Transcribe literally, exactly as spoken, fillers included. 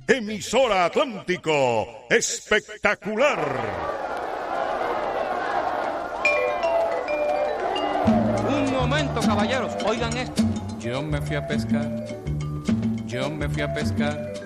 Emisora Atlántico, espectacular. Un momento, caballeros, oigan esto. Yo me fui a pescar, yo me fui a pescar